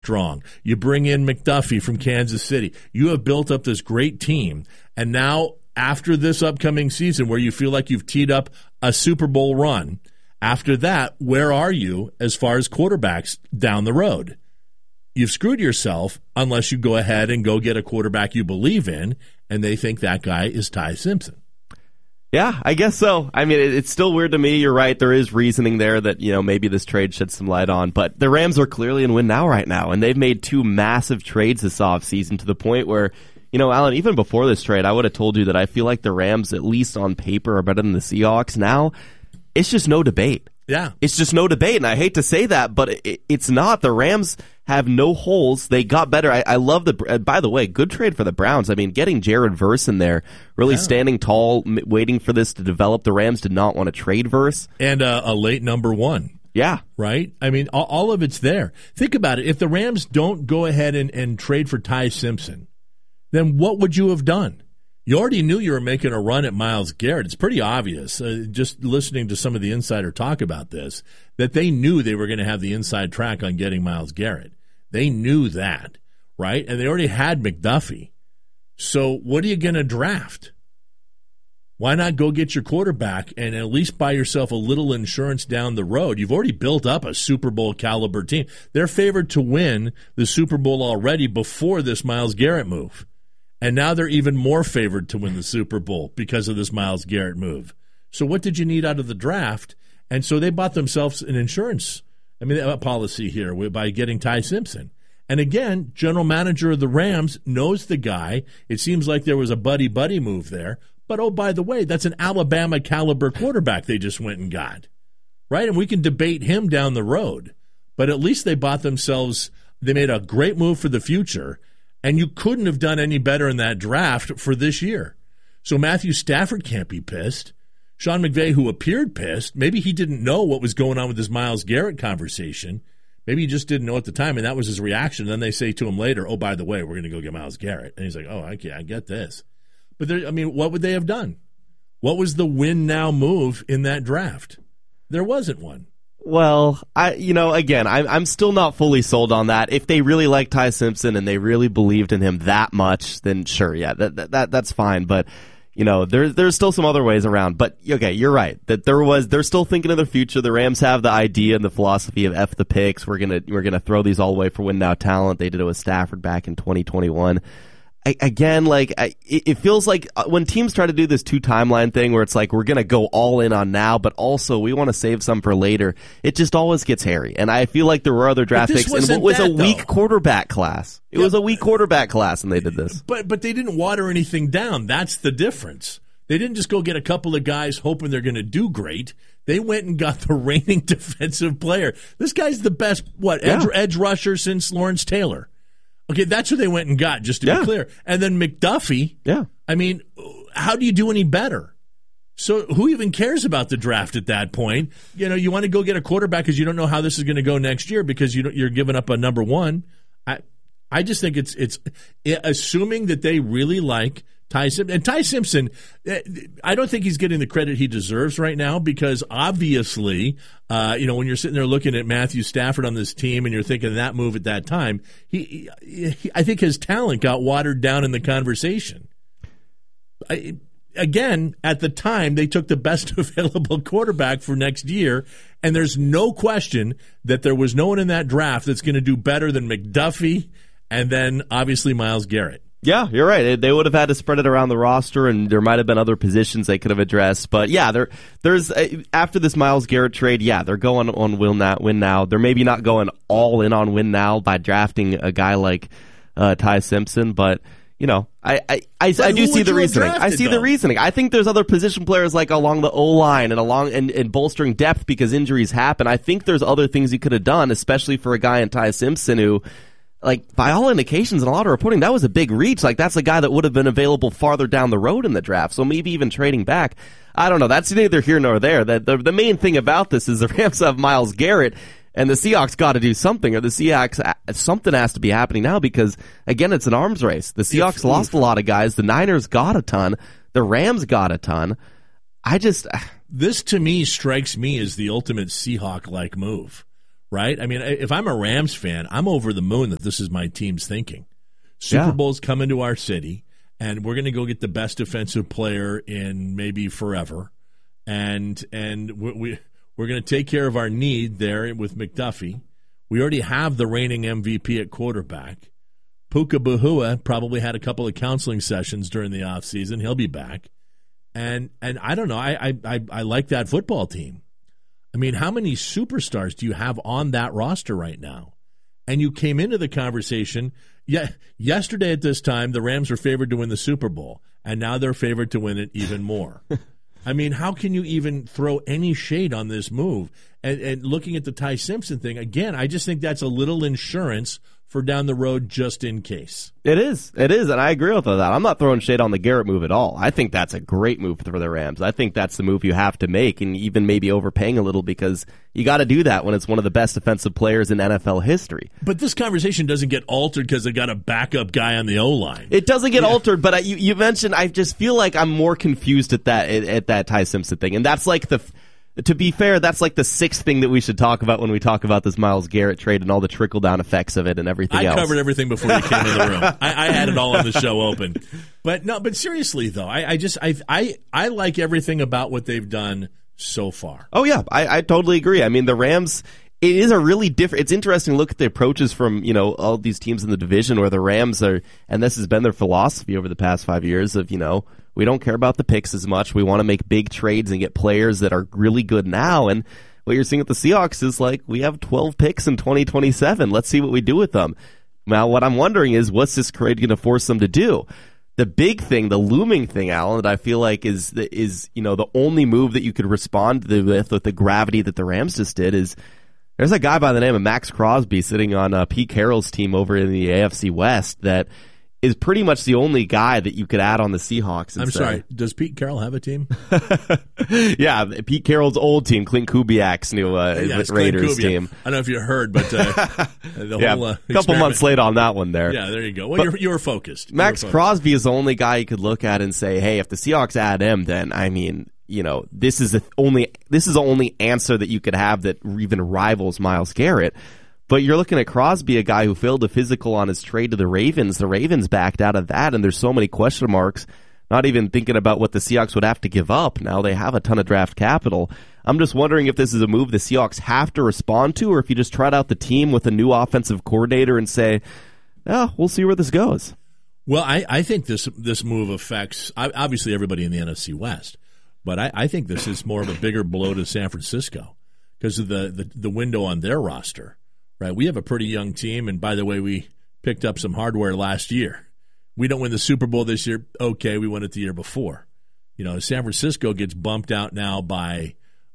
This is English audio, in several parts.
Strong. You bring in McDuffie from Kansas City. You have built up this great team. And now, after this upcoming season where you feel like you've teed up a Super Bowl run, after that, where are you as far as quarterbacks down the road? You've screwed yourself unless you go ahead and go get a quarterback you believe in, and they think that guy is Ty Simpson. Yeah, I guess so. I mean, it's still weird to me. You're right. There is reasoning there that, maybe this trade sheds some light on. But the Rams are clearly in win now right now, and they've made 2 massive trades this offseason to the point where, Alan, even before this trade, I would have told you that I feel like the Rams, at least on paper, are better than the Seahawks. Now, it's just no debate. Yeah. It's just no debate, and I hate to say that, but it's not. The Rams have no holes. They got better. I love by the way, good trade for the Browns. I mean, getting Jared Verse in there, really standing tall, waiting for this to develop. The Rams did not want to trade Verse. And a late number 1. Yeah. Right? I mean, all of it's there. Think about it. If the Rams don't go ahead and trade for Ty Simpson, then what would you have done? You already knew you were making a run at Myles Garrett. It's pretty obvious, just listening to some of the insider talk about this, that they knew they were going to have the inside track on getting Myles Garrett. They knew that, right? And they already had McDuffie. So what are you going to draft? Why not go get your quarterback and at least buy yourself a little insurance down the road? You've already built up a Super Bowl caliber team. They're favored to win the Super Bowl already before this Myles Garrett move. And now they're even more favored to win the Super Bowl because of this Myles Garrett move. So what did you need out of the draft? And so they bought themselves an insurance policy here by getting Ty Simpson. And again, general manager of the Rams knows the guy. It seems like there was a buddy-buddy move there. But, oh, by the way, that's an Alabama-caliber quarterback they just went and got. Right? And we can debate him down the road. But at least they bought themselves – they made a great move for the future. And you couldn't have done any better in that draft for this year. So Matthew Stafford can't be pissed. Sean McVay, who appeared pissed, maybe he didn't know what was going on with this Myles Garrett conversation. Maybe he just didn't know at the time, and that was his reaction. And then they say to him later, oh, by the way, we're going to go get Myles Garrett. And he's like, oh, okay, I get this. But, what would they have done? What was the win-now move in that draft? There wasn't one. Well, I'm still not fully sold on that. If they really like Ty Simpson and they really believed in him that much, then sure, yeah, that's fine. But there's still some other ways around. But okay, you're right that they're still thinking of the future. The Rams have the idea and the philosophy of F the picks. We're gonna throw these all away for win now talent. They did it with Stafford back in 2021. It feels like when teams try to do this 2 timeline thing where it's like we're going to go all in on now, but also we want to save some for later, it just always gets hairy. And I feel like there were other draft picks, and it was a weak quarterback class. It was a weak quarterback class, and they did this. But they didn't water anything down. That's the difference. They didn't just go get a couple of guys hoping they're going to do great. They went and got the reigning defensive player. This guy's the best, edge rusher since Lawrence Taylor. Okay, that's who they went and got, just to be clear. And then McDuffie. Yeah. I mean, how do you do any better? So who even cares about the draft at that point? You want to go get a quarterback because you don't know how this is going to go next year because you're giving up a number 1. I just think it's assuming that they really like Ty Simpson. And Ty Simpson, I don't think he's getting the credit he deserves right now because obviously, when you're sitting there looking at Matthew Stafford on this team and you're thinking of that move at that time, I think his talent got watered down in the conversation. Again, at the time, they took the best available quarterback for next year, and there's no question that there was no one in that draft that's going to do better than McDuffie and then, obviously, Myles Garrett. Yeah, you're right. They would have had to spread it around the roster, and there might have been other positions they could have addressed. But yeah, there's after this Myles Garrett trade, yeah, they're going on win now. They're maybe not going all in on win now by drafting a guy like Ty Simpson, but I do see the reasoning. I see the reasoning. I think there's other position players like along the O-line and bolstering depth because injuries happen. I think there's other things he could have done, especially for a guy in Ty Simpson who, like, by all indications and a lot of reporting, that was a big reach. Like, that's a guy that would have been available farther down the road in the draft. So maybe even trading back. I don't know. That's neither here nor there. The main thing about this is the Rams have Myles Garrett, and the Seahawks got to do something, or the Seahawks, something has to be happening now because, again, it's an arms race. The Seahawks lost a lot of guys. The Niners got a ton. The Rams got a ton. This, to me, strikes me as the ultimate Seahawk-like move. right? I mean, if I'm a Rams fan, I'm over the moon that this is my team's thinking. Super Bowl's coming to our city, and we're going to go get the best defensive player in maybe forever, and we're going to take care of our need there with McDuffie. We already have the reigning MVP at quarterback. Puka Bahua probably had a couple of counseling sessions during the offseason. He'll be back. And I don't know. I like that football team. I mean, how many superstars do you have on that roster right now? And you came into the conversation, yesterday at this time, the Rams were favored to win the Super Bowl, and now they're favored to win it even more. I mean, how can you even throw any shade on this move? And looking at the Ty Simpson thing, again, I just think that's a little insurance for down the road just in case. It is, and I agree with that. I'm not throwing shade on the Garrett move at all. I think that's a great move for the Rams. I think that's the move you have to make, and even maybe overpaying a little because you got to do that when it's one of the best defensive players in NFL history. But this conversation doesn't get altered because they got a backup guy on the O-line. It doesn't get altered, but you mentioned, I just feel like I'm more confused at that Ty Simpson thing, and that's like to be fair, that's like the sixth thing that we should talk about when we talk about this Myles Garrett trade and all the trickle-down effects of it and everything else. I covered everything before you came in the room. I had it all on the show open. But seriously, though, I like everything about what they've done so far. Oh, yeah, I totally agree. I mean, the Rams, it is a really different, it's interesting to look at the approaches from, all these teams in the division where the Rams are, and this has been their philosophy over the past 5 years of, we don't care about the picks as much. We want to make big trades and get players that are really good now. And what you're seeing with the Seahawks is like, we have 12 picks in 2027. Let's see what we do with them. Now, what I'm wondering is, what's this trade going to force them to do? The big thing, the looming thing, Alan, that I feel like is the only move that you could respond with the gravity that the Rams just did is, there's a guy by the name of Max Crosby sitting on Pete Carroll's team over in the AFC West that is pretty much the only guy that you could add on the Seahawks. I'm sorry, does Pete Carroll have a team? Yeah, Pete Carroll's old team, Clint Kubiak's new Raiders team. I don't know if you heard, but a couple months late on that one there. Yeah, there you go. Well, you were focused. Max Crosby is the only guy you could look at and say, hey, if the Seahawks add him, then, I mean, this is the only answer that you could have that even rivals Myles Garrett. But you're looking at Crosby, a guy who failed a physical on his trade to the Ravens. The Ravens backed out of that, and there's so many question marks, not even thinking about what the Seahawks would have to give up. Now they have a ton of draft capital. I'm just wondering if this is a move the Seahawks have to respond to, or if you just trot out the team with a new offensive coordinator and say, we'll see where this goes. Well, I think this move affects, obviously, everybody in the NFC West. But I think this is more of a bigger blow to San Francisco because of the window on their roster. Right, we have a pretty young team, and by the way, we picked up some hardware last year. We don't win the Super Bowl this year. Okay, we won it the year before. San Francisco gets bumped out now by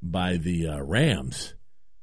the Rams.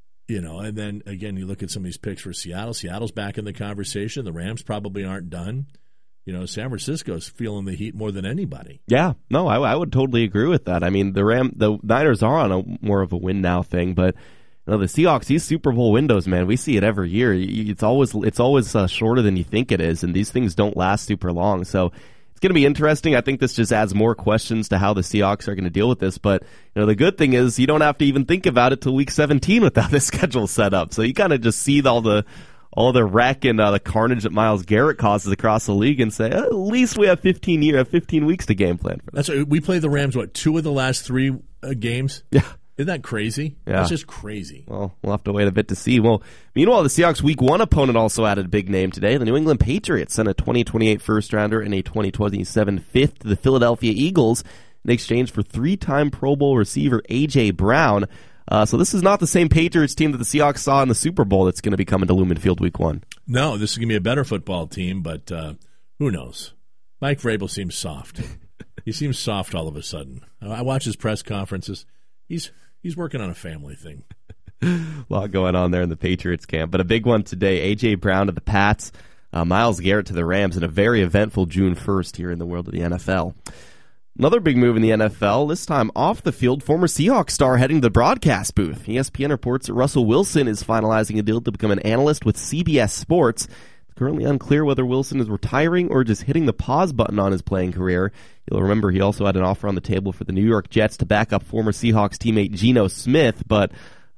And then again, you look at some of these picks for Seattle. Seattle's back in the conversation. The Rams probably aren't done. San Francisco's feeling the heat more than anybody. Yeah, no, I would totally agree with that. I mean, the Niners are on more of a win now thing, but. The Seahawks, these Super Bowl windows, man, we see it every year. It's always shorter than you think it is, and these things don't last super long. So it's going to be interesting. I think this just adds more questions to how the Seahawks are going to deal with this. But the good thing is you don't have to even think about it till week 17 with how the schedule set up. So you kind of just see all the wreck and the carnage that Myles Garrett causes across the league and say, at least we have 15 weeks to game plan for that. That's right. We played the Rams, 2 of the last 3 games? Yeah. Isn't that crazy? Yeah. That's just crazy. Well, we'll have to wait a bit to see. Well, meanwhile, the Seahawks' Week 1 opponent also added a big name today. The New England Patriots sent a 2028 first-rounder and a 2027 fifth to the Philadelphia Eagles in exchange for 3-time Pro Bowl receiver A.J. Brown. So this is not the same Patriots team that the Seahawks saw in the Super Bowl that's going to be coming to Lumen Field Week 1. No, this is going to be a better football team, but who knows? Mike Vrabel seems soft. He seems soft all of a sudden. I watch his press conferences. He's working on a family thing. A lot going on there in the Patriots camp. But a big one today, A.J. Brown to the Pats, Myles Garrett to the Rams, and a very eventful June 1st here in the world of the NFL. Another big move in the NFL, this time off the field, former Seahawks star heading to the broadcast booth. ESPN reports that Russell Wilson is finalizing a deal to become an analyst with CBS Sports. It's currently unclear whether Wilson is retiring or just hitting the pause button on his playing career. You'll remember he also had an offer on the table for the New York Jets to back up former Seahawks teammate Geno Smith, but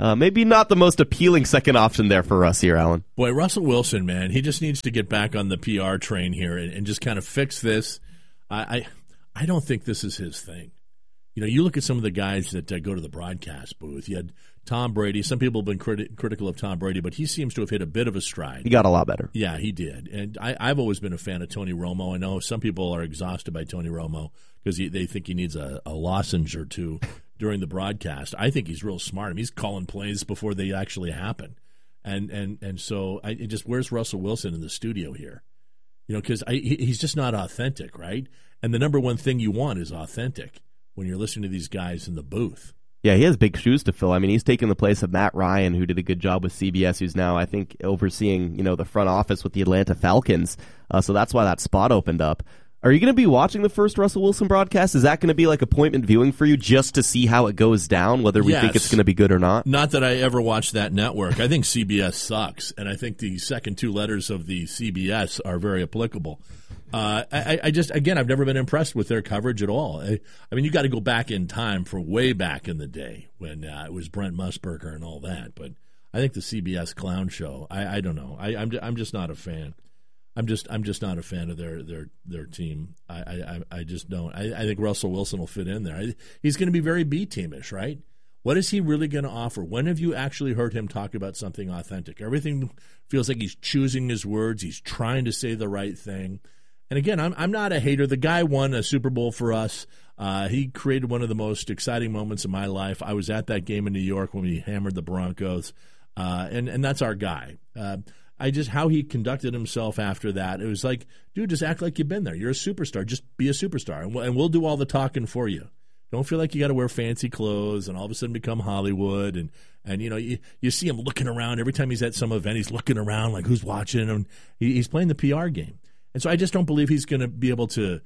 maybe not the most appealing second option there for us here, Alan. Boy, Russell Wilson, man, he just needs to get back on the PR train here and just kind of fix this. I don't think this is his thing. You know, you look at some of the guys that go to the broadcast booth. You had Tom Brady. Some people have been critical of Tom Brady, but he seems to have hit a bit of a stride. He got a lot better. Yeah, he did. And I've always been a fan of Tony Romo. I know some people are exhausted by Tony Romo because they think he needs a lozenge or two during the broadcast. I think he's real smart. I mean, he's calling plays before they actually happen. And so where's Russell Wilson in the studio here? You know, because he's just not authentic, right? And the number one thing you want is authentic when you're listening to these guys in the booth. Yeah, he has big shoes to fill. I mean, he's taken the place of Matt Ryan, who did a good job with CBS, who's now, I think, overseeing, the front office with the Atlanta Falcons. So that's why that spot opened up. Are you going to be watching the first Russell Wilson broadcast? Is that going to be like appointment viewing for you just to see how it goes down, whether we think it's going to be good or not? Not that I ever watched that network. I think CBS sucks, and I think the second two letters of the CBS are very applicable. I've never been impressed with their coverage at all. I mean, you got to go back in time for way back in the day when it was Brent Musburger and all that. But I think the CBS clown show. I don't know. I'm just not a fan. I'm just not a fan of their team. I just don't. I think Russell Wilson will fit in there. He's going to be very B-teamish, right? What is he really going to offer? When have you actually heard him talk about something authentic? Everything feels like he's choosing his words. He's trying to say the right thing. And again, I'm not a hater. The guy won a Super Bowl for us. He created one of the most exciting moments of my life. I was at that game in New York when we hammered the Broncos, and that's our guy. How he conducted himself after that, it was like, dude, just act like you've been there. You're a superstar. Just be a superstar, and we'll do all the talking for you. Don't feel like you got to wear fancy clothes and all of a sudden become Hollywood. And you see him looking around every time he's at some event. He's looking around like who's watching, and he's playing the PR game. And so I just don't believe he's going to be able to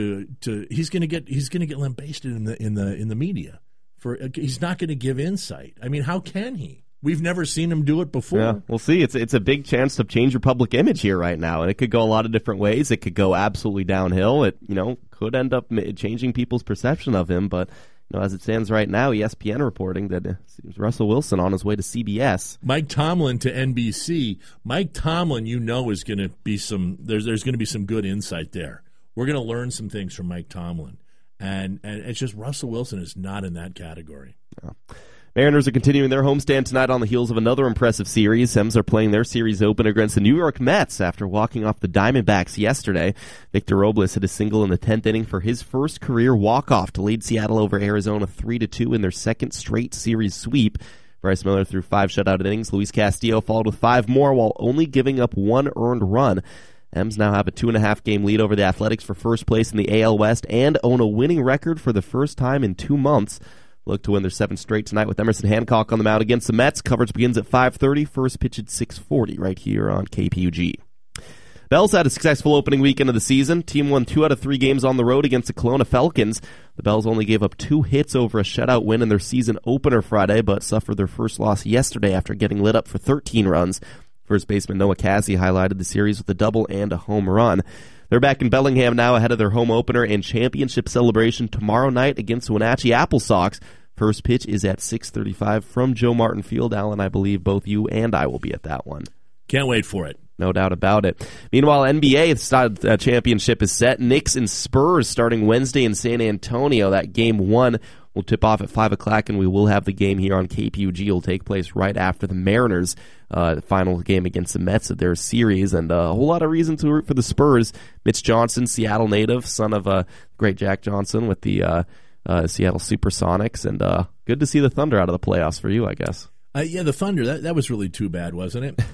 he's going to get lambasted in the media he's not going to give insight. I mean, how can he? We've never seen him do it before. Yeah, we'll see. It's a big chance to change your public image here right now, and it could go a lot of different ways. It could go absolutely downhill. It could end up changing people's perception of him, but as it stands right now, ESPN reporting that it seems Russell Wilson on his way to CBS. Mike Tomlin to NBC. Mike Tomlin, is going to be there's going to be some good insight there. We're going to learn some things from Mike Tomlin, and it's just Russell Wilson is not in that category. No. Mariners are continuing their homestand tonight on the heels of another impressive series. Hems are playing their series opener against the New York Mets after walking off the Diamondbacks yesterday. Victor Robles hit a single in the 10th inning for his first career walk-off to lead Seattle over Arizona 3-2 in their second straight series sweep. Bryce Miller threw 5 shutout innings. Luis Castillo followed with 5 more while only giving up 1 earned run. Hems now have a 2.5-game lead over the Athletics for first place in the AL West and own a winning record for the first time in 2 months. Look to win their 7th straight tonight with Emerson Hancock on the mound against the Mets. Coverage begins at 5:30. First pitch at 6:40 right here on KPUG. Bells had a successful opening weekend of the season. Team won 2 out of 3 games on the road against the Kelowna Falcons. The Bells only gave up 2 hits over a shutout win in their season opener Friday, but suffered their first loss yesterday after getting lit up for 13 runs. First baseman Noah Cassie highlighted the series with a double and a home run. They're back in Bellingham now ahead of their home opener and championship celebration tomorrow night against Wenatchee Apple Sox. First pitch is at 6:35 from Joe Martin Field. Alan, I believe both you and I will be at that one. Can't wait for it. No doubt about it. Meanwhile, NBA championship is set. Knicks and Spurs starting Wednesday in San Antonio. That game 1 will tip off at 5 o'clock, and we will have the game here on KPUG. It will take place right after the Mariners' final game against the Mets of their series, and a whole lot of reason to root for the Spurs. Mitch Johnson, Seattle native, son of great Jack Johnson with the Seattle Supersonics, and good to see the Thunder out of the playoffs for you, I guess. Yeah, the Thunder, that was really too bad, wasn't it?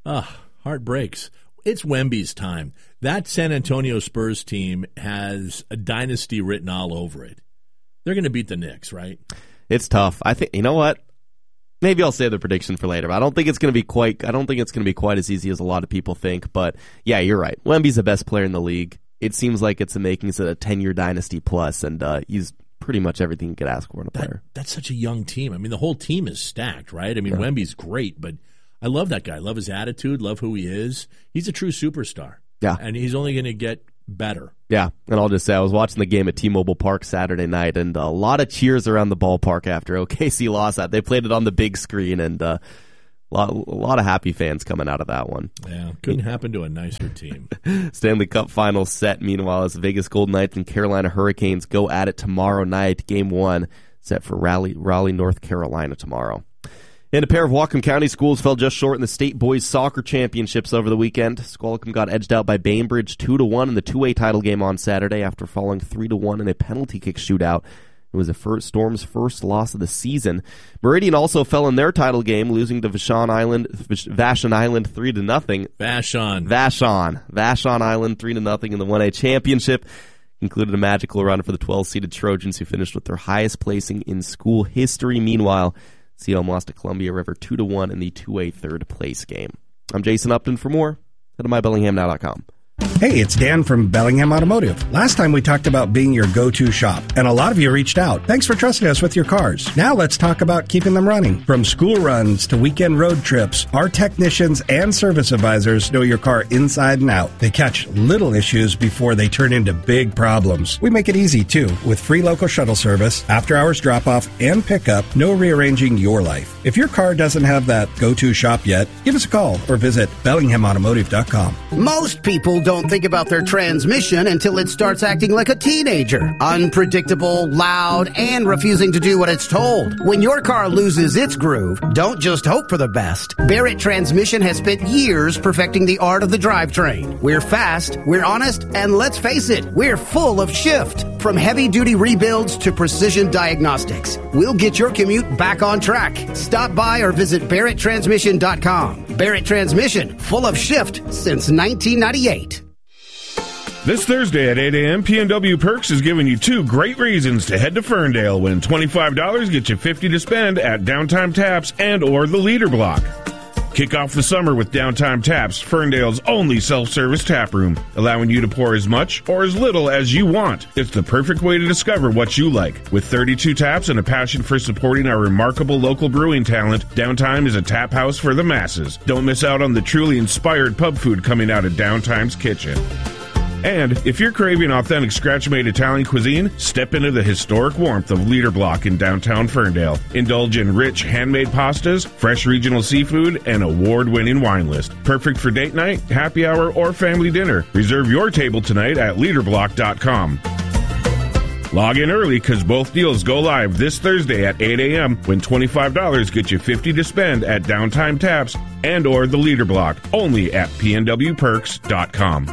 Heart breaks. It's Wemby's time. That San Antonio Spurs team has a dynasty written all over it. They're going to beat the Knicks, right? It's tough. I think, you know what? Maybe I'll save the prediction for later. I don't think it's going to be quite as easy as a lot of people think, but yeah, you're right. Wemby's the best player in the league. It seems like it's the makings of a 10-year dynasty plus, and he's pretty much everything you could ask for in a player. That's such a young team. I mean, the whole team is stacked, right? I mean, yeah. Wemby's great, but I love that guy. I love his attitude, love who he is. He's a true superstar. Yeah. And he's only going to get better. Yeah, and I'll just say I was watching the game at T-Mobile Park Saturday night, and a lot of cheers around the ballpark after OKC lost that. They played it on the big screen, and a lot of happy fans coming out of that one. Yeah, couldn't happen to a nicer team. Stanley Cup final set, meanwhile, as Vegas Golden Knights and Carolina Hurricanes go at it tomorrow night. Game 1 set for Raleigh, North Carolina tomorrow. And a pair of Whatcom County schools fell just short in the state boys soccer championships over the weekend. Squalicum got edged out by Bainbridge 2-1 in the 2A title game on Saturday after falling 3-1 in a penalty kick shootout. It was the Storm's first loss of the season. Meridian also fell in their title game, losing to Vashon Island 3-0. Vashon Island 3-0 in the 1A championship. Included a magical run for the 12-seeded Trojans, who finished with their highest placing in school history. Meanwhile, COM lost to Columbia River 2-1 in the 2A third place game. I'm Jason Upton. For more, head to mybellinghamnow.com. Hey, it's Dan from Bellingham Automotive. Last time we talked about being your go-to shop, and a lot of you reached out. Thanks for trusting us with your cars. Now let's talk about keeping them running. From school runs to weekend road trips, our technicians and service advisors know your car inside and out. They catch little issues before they turn into big problems. We make it easy, too, with free local shuttle service, after-hours drop-off, and pickup, no rearranging your life. If your car doesn't have that go-to shop yet, give us a call or visit BellinghamAutomotive.com. Most people don't think about their transmission until it starts acting like a teenager. Unpredictable, loud, and refusing to do what it's told. When your car loses its groove, don't just hope for the best. Barrett Transmission has spent years perfecting the art of the drivetrain. We're fast, we're honest, and let's face it, we're full of shift. From heavy-duty rebuilds to precision diagnostics, we'll get your commute back on track. Stop by or visit BarrettTransmission.com. Barrett Transmission, full of shift since 1998. This Thursday at 8 a.m., PNW Perks is giving you 2 great reasons to head to Ferndale when $25 gets you $50 to spend at Downtime Taps and or the Leader Block. Kick off the summer with Downtime Taps, Ferndale's only self-service tap room, allowing you to pour as much or as little as you want. It's the perfect way to discover what you like. With 32 taps and a passion for supporting our remarkable local brewing talent, Downtime is a tap house for the masses. Don't miss out on the truly inspired pub food coming out of Downtime's kitchen. And if you're craving authentic scratch-made Italian cuisine, step into the historic warmth of Leader Block in downtown Ferndale. Indulge in rich handmade pastas, fresh regional seafood, and award-winning wine list. Perfect for date night, happy hour, or family dinner. Reserve your table tonight at leaderblock.com. Log in early because both deals go live this Thursday at 8 a.m. when $25 gets you $50 to spend at Downtime Taps and or the Leader Block, only at pnwperks.com.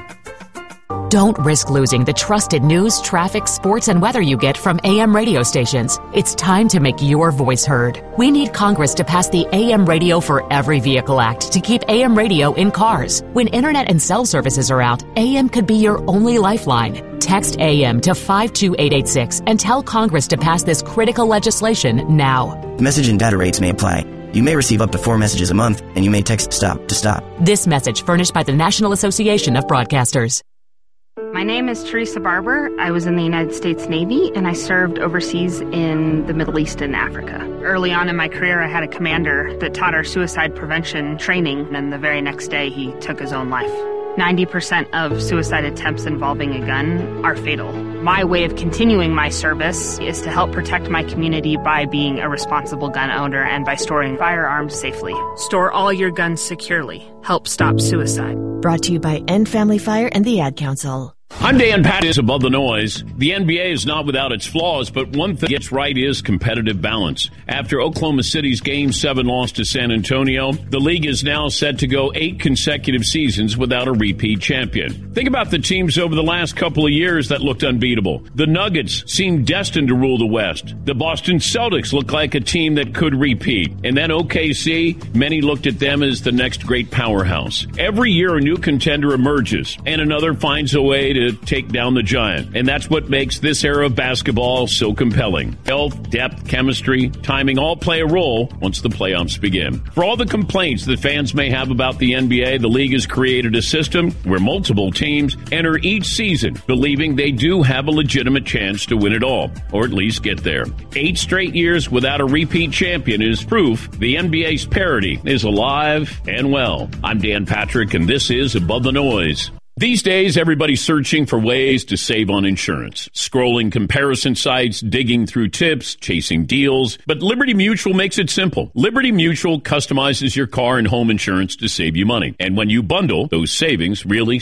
Don't risk losing the trusted news, traffic, sports, and weather you get from AM radio stations. It's time to make your voice heard. We need Congress to pass the AM Radio for Every Vehicle Act to keep AM radio in cars. When internet and cell services are out, AM could be your only lifeline. Text AM to 52886 and tell Congress to pass this critical legislation now. Message and data rates may apply. You may receive up to 4 messages a month, and you may text STOP to stop. This message furnished by the National Association of Broadcasters. My name is Teresa Barber. I was in the United States Navy, and I served overseas in the Middle East and Africa. Early on in my career, I had a commander that taught our suicide prevention training, and the very next day, he took his own life. 90% of suicide attempts involving a gun are fatal. My way of continuing my service is to help protect my community by being a responsible gun owner and by storing firearms safely. Store all your guns securely. Help stop suicide. Brought to you by End Family Fire and the Ad Council. I'm Dan Pattis, Above the Noise. The NBA is not without its flaws, but one thing it gets right is competitive balance. After Oklahoma City's Game 7 loss to San Antonio, the league is now set to go 8 consecutive seasons without a repeat champion. Think about the teams over the last couple of years that looked unbeatable. The Nuggets seemed destined to rule the West. The Boston Celtics looked like a team that could repeat. And then OKC, many looked at them as the next great powerhouse. Every year a new contender emerges, and another finds a way to take down the giant. And that's what makes this era of basketball so compelling. Health, depth, chemistry, timing all play a role once the playoffs begin. For all the complaints that fans may have about the NBA, the league has created a system where multiple teams enter each season believing they do have a legitimate chance to win it all, or at least get there. 8 straight years without a repeat champion is proof the NBA's parity is alive and well. I'm Dan Patrick, and this is Above the Noise. These days, everybody's searching for ways to save on insurance. Scrolling comparison sites, digging through tips, chasing deals. But Liberty Mutual makes it simple. Liberty Mutual customizes your car and home insurance to save you money. And when you bundle, those savings really